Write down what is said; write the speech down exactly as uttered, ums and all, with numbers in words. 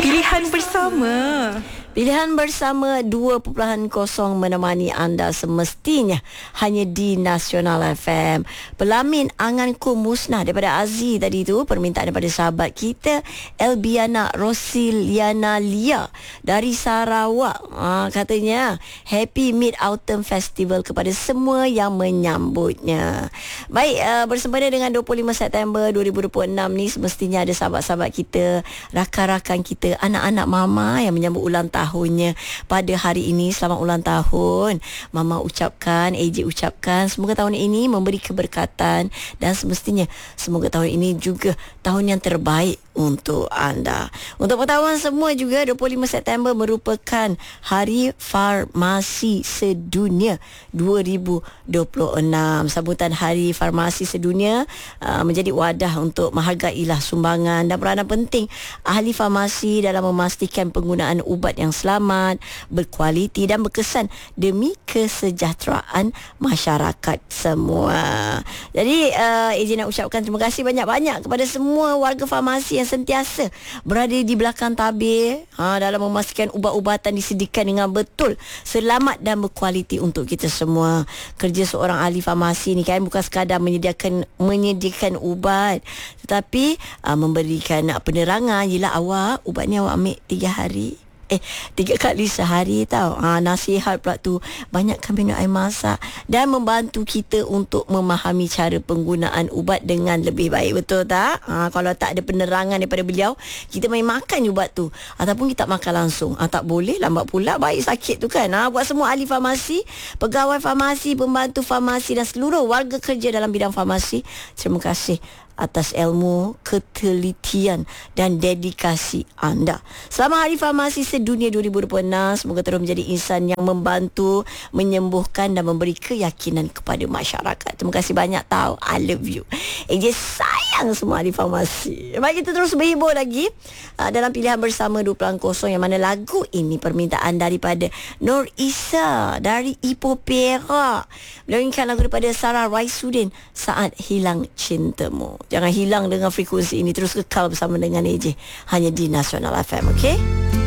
Pilihan bersama. Pilihan bersama dua perpuluhan kosong menemani anda semestinya hanya di Nasional F M. Pelamin anganku musnah daripada Aziz tadi tu, permintaan daripada sahabat kita Elbiana Rosiliana Lia dari Sarawak. Ha, katanya Happy Mid Autumn Festival kepada semua yang menyambutnya. Baik, uh, bersempena dengan dua puluh lima September dua ribu dua puluh enam ni, semestinya ada sahabat-sahabat kita, rakan-rakan kita, anak-anak mama yang menyambut ulang tahun tahunnya pada hari ini. Selamat ulang tahun Mama ucapkan, A J ucapkan, semoga tahun ini memberi keberkatan dan semestinya semoga tahun ini juga tahun yang terbaik untuk anda. Untuk pengetahuan semua juga, dua puluh lima September merupakan Hari Farmasi Sedunia dua ribu dua puluh enam. Sambutan Hari Farmasi Sedunia uh, menjadi wadah untuk menghargailah sumbangan dan peranan penting ahli farmasi dalam memastikan penggunaan ubat yang selamat, berkualiti dan berkesan demi kesejahteraan masyarakat semua. Jadi uh, A J nak ucapkan terima kasih banyak-banyak kepada semua warga farmasi yang sentiasa berada di belakang tabir ha, dalam memastikan ubat-ubatan disediakan dengan betul, selamat dan berkualiti untuk kita semua. Kerja seorang ahli farmasi ni kan bukan sekadar menyediakan menyediakan ubat, tetapi uh, memberikan uh, penerangan. Yelah awak, ubat ni awak ambil tiga hari Eh, tiga kali sehari tau. Ha, nasihat pula tu, banyakkan minum air masak dan membantu kita untuk memahami cara penggunaan ubat dengan lebih baik. Betul tak? Ha, kalau tak ada penerangan daripada beliau, kita main makan ubat tu ataupun kita makan langsung. Ha, tak boleh, lambat pula baik sakit tu kan. Ha, buat semua ahli farmasi, pegawai farmasi, pembantu farmasi dan seluruh warga kerja dalam bidang farmasi, terima kasih atas ilmu, ketelitian dan dedikasi anda. Selamat Hari Farmasi Sedunia dua ribu dua puluh enam. Semoga terus menjadi insan yang membantu, menyembuhkan dan memberi keyakinan kepada masyarakat. Terima kasih banyak tau. I love you. A J sayang semua ahli farmasi. Baik, kita terus berhibur lagi uh, dalam pilihan bersama dua puluhan kosong, yang mana lagu ini permintaan daripada Nur Isa dari Ipoh Perak. Beliau inginkan lagu daripada Sarah Raisuddin, Saat Hilang Cintamu. Jangan hilang dengan frekuensi ini. Terus kekal bersama dengan A J hanya di Nasional F M, okey?